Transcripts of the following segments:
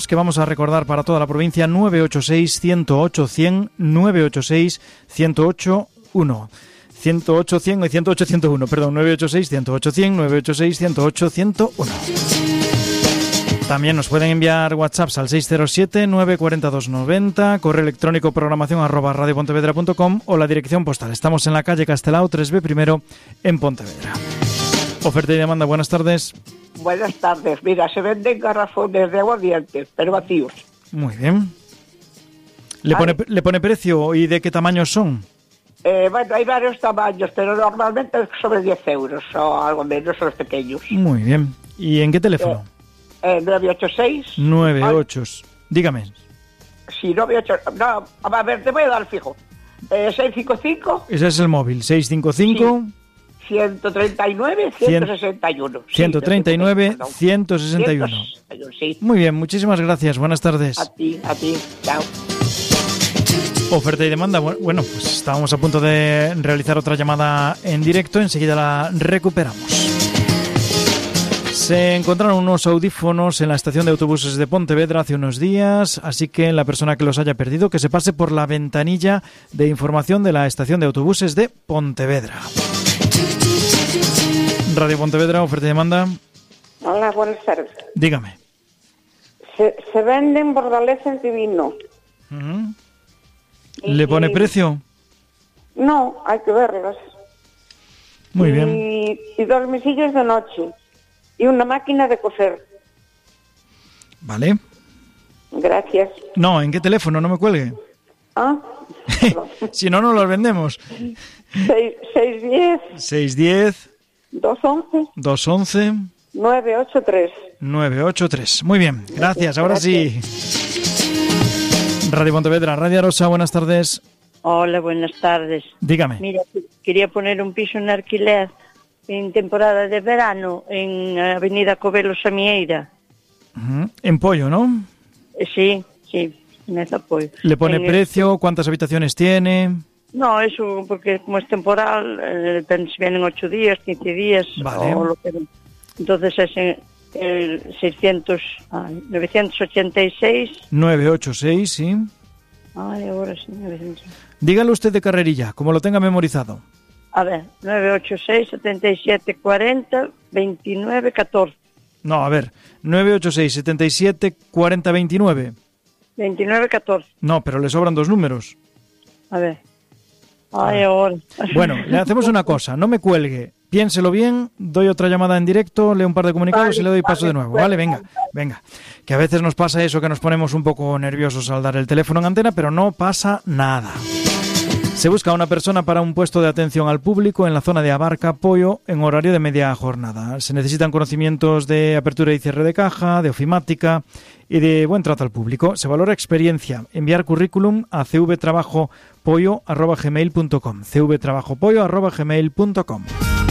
que vamos a recordar para toda la provincia: 986-108-100, 986-108-1. 108-100 y 108-101, perdón, 986-108-100, 986-108-101. También nos pueden enviar WhatsApps al 607-942-90, correo electrónico programación@radiopontevedra.com o la dirección postal. Estamos en la calle Castelao 3B primero en Pontevedra. Oferta y demanda, buenas tardes. Buenas tardes. Mira, se venden garrafones de aguardiente, pero vacíos. Muy bien. ¿Le pone precio y de qué tamaños son? Bueno, hay varios tamaños, pero normalmente sobre 10 euros o algo menos, son los pequeños. Muy bien. ¿Y en qué teléfono? 986. 98. Dígame. Sí, 98. No, a ver, te voy a dar el fijo. 655. Ese es el móvil. 655. Sí. 139, 161. 139, 161. Sí. Muy bien, muchísimas gracias. Buenas tardes. A ti. Chao. Oferta y demanda. Bueno, pues estábamos a punto de realizar otra llamada en directo. Enseguida la recuperamos. Se encontraron unos audífonos en la estación de autobuses de Pontevedra hace unos días, así que la persona que los haya perdido, que se pase por la ventanilla de información de la estación de autobuses de Pontevedra. Radio Pontevedra, oferta y demanda. Hola, buenas tardes. Dígame. Se venden bordaleces divinos. Uh-huh. ¿Le pone precio? No, hay que verlas. Muy bien. Y dos mesillos de noche. Y una máquina de coser. Vale. Gracias. No, ¿en qué teléfono? No me cuelgue. Ah. Si no, no los vendemos. 610. 610. 211. 983. 983. Muy bien, gracias. Ahora sí. Radio Pontevedra, Radio Arosa, buenas tardes. Hola, buenas tardes. Dígame. Mira, quería poner un piso en alquiler en temporada de verano en Avenida Covelo Samieira. Uh-huh. En Pollo, ¿no? Sí, en ese Pollo. ¿Le pone precio? ¿Cuántas habitaciones tiene? No, eso porque como es temporal, si vienen 8 días, 15 días, vale. O lo que... Entonces es el 986. 986, sí. Ay, ahora sí, 900. Dígalo usted de carrerilla, como lo tenga memorizado. A ver, 986, 77, 40, 29, 14. No, a ver, 986, 77, 40, 29. 29, 14. No, pero le sobran 2 números. A ver. Ay, ahora. Bueno, le hacemos una cosa, no me cuelgue. Piénselo bien, doy otra llamada en directo, leo un par de comunicados y le doy paso de nuevo, ¿vale? Venga. Que a veces nos pasa eso, que nos ponemos un poco nerviosos al dar el teléfono en antena, pero no pasa nada. Se busca una persona para un puesto de atención al público en la zona de Abarca, Pollo, en horario de media jornada. Se necesitan conocimientos de apertura y cierre de caja, de ofimática y de buen trato al público. Se valora experiencia. Enviar currículum a cvtrabajopollo@gmail.com. cvtrabajopollo@gmail.com.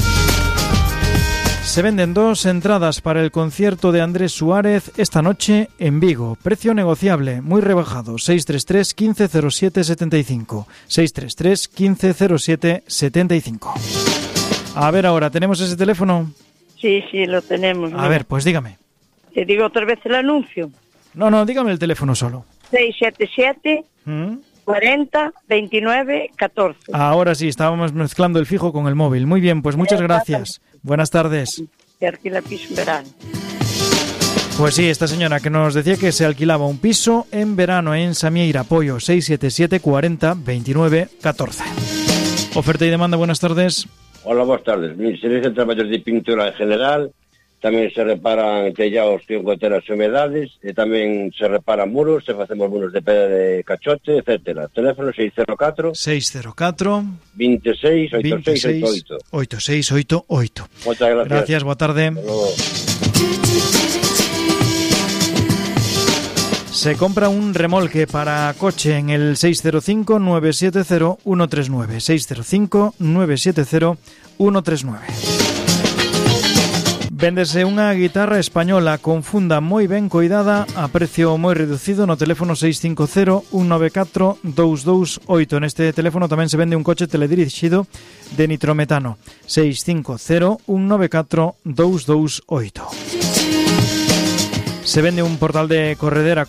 Se venden 2 entradas para el concierto de Andrés Suárez esta noche en Vigo. Precio negociable, muy rebajado. 633 1507 75. 633 1507 75. A ver ahora, ¿tenemos ese teléfono? Sí, lo tenemos. A ver, pues dígame. ¿Te digo otra vez el anuncio? No, dígame el teléfono solo. 677 40 29 14. Ahora sí, estábamos mezclando el fijo con el móvil. Muy bien, pues muchas gracias. Buenas tardes. Se alquila piso en verano. Pues sí, esta señora que nos decía que se alquilaba un piso en verano en Samieira, Pollo, 677 40 29 14. Oferta y demanda, buenas tardes. Hola, buenas tardes. Se realizan trabajos de pintura en general, tamén se reparan tellados con goteras e humedades, e tamén se reparan muros, se facemos muros de pedra de cachote, etcétera. Teléfono 604 26 86 88. 8688. Muchas gracias. Gracias, boa tarde. Se compra un remolque para coche en el 605-970-139. 605-970-139. Véndese unha guitarra española con funda moi ben coidada a precio moi reducido no teléfono 650-194-228. Neste teléfono tamén se vende un coche teledirixido de nitrometano. 650-194-228. se vende un portal de corredera